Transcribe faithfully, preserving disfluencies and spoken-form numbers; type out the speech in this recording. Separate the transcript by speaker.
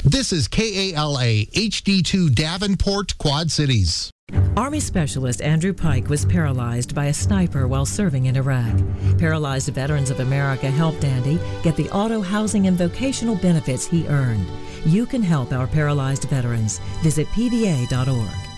Speaker 1: This is K A L A H D two Davenport, Quad Cities.
Speaker 2: Army Specialist Andrew Pike was paralyzed by a sniper while serving in Iraq. Paralyzed Veterans of America helped Andy get the auto, housing, and vocational benefits he earned. You can help our paralyzed veterans. Visit P V A dot org.